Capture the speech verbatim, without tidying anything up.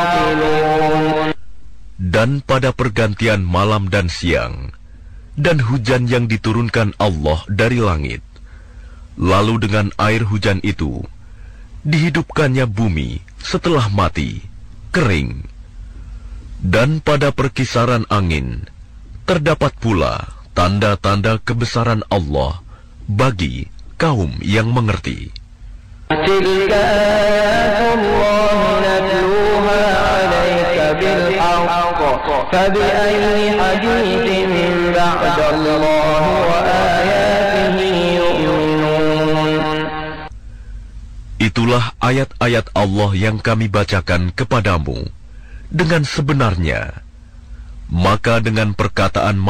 Dan pada pergantian malam dan siang, dan hujan yang diturunkan Allah dari langit, lalu dengan air hujan itu dihidupkannya bumi setelah mati, kering. Dan pada perkisaran angin terdapat pula tanda-tanda kebesaran Allah bagi kaum yang mengerti. Itulah ayat-ayat Allah yang kami bacakan kepadamu dengan sebenarnya. Maka dengan perkataan